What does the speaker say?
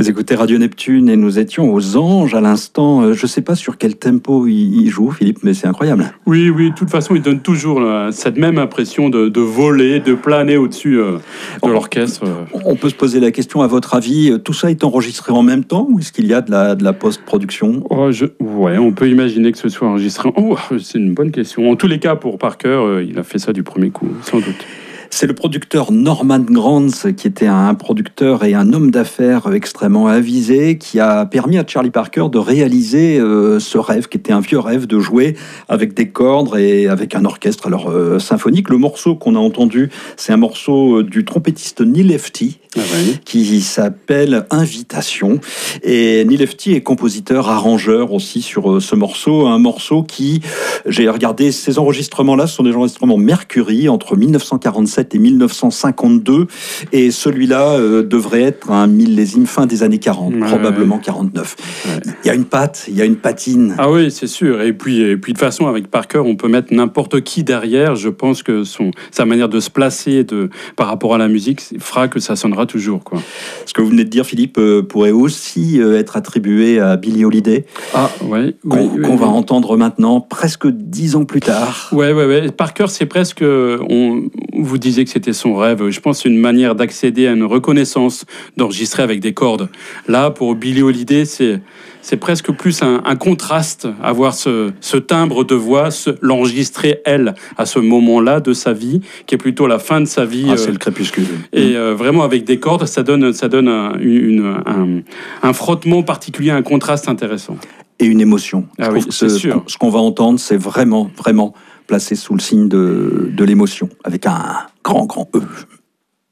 Vous écoutez Radio Neptune et nous étions aux Anges à l'instant. Je ne sais pas sur quel tempo il joue, Philippe, mais c'est incroyable. Oui, de toute façon, il donne toujours cette même impression de voler, de planer au-dessus de l'orchestre. On peut se poser la question, à votre avis, tout ça est enregistré en même temps ou est-ce qu'il y a de la post-production ? Ouais, on peut imaginer que ce soit enregistré. C'est une bonne question. En tous les cas, pour Parker, il a fait ça du premier coup, sans doute. C'est le producteur Norman Granz, qui était un producteur et un homme d'affaires extrêmement avisé, qui a permis à Charlie Parker de réaliser ce rêve, qui était un vieux rêve de jouer avec des cordes et avec un orchestre symphonique. Le morceau qu'on a entendu, c'est un morceau du trompettiste Neil Lefty, qui s'appelle Invitation. Et Neil Lefty est compositeur, arrangeur aussi sur ce morceau. Un morceau qui, j'ai regardé ces enregistrements-là, ce sont des enregistrements Mercury entre 1947 et 1952, et celui-là devrait être un millésime fin des années 40, probablement 49. Ouais. Il y a une patte, il y a une patine. Ah oui, c'est sûr. Et puis de toute façon, avec Parker, on peut mettre n'importe qui derrière. Je pense que sa manière de se placer par rapport à la musique fera que ça sonnera toujours, quoi. Ce que vous venez de dire, Philippe, pourrait aussi être attribué à Billie Holiday, qu'on va entendre maintenant, presque 10 ans plus tard. Ouais. Parker, c'est presque... Vous disiez que c'était son rêve. Je pense que c'est une manière d'accéder à une reconnaissance, d'enregistrer avec des cordes. Là, pour Billie Holiday, c'est presque plus un contraste, avoir ce timbre de voix, l'enregistrer, elle, à ce moment-là de sa vie, qui est plutôt la fin de sa vie. C'est le crépuscule. Et vraiment, avec des cordes, ça donne un frottement particulier, un contraste intéressant. Et une émotion. C'est sûr. Ce qu'on va entendre, c'est vraiment placé sous le signe de l'émotion, avec un grand E.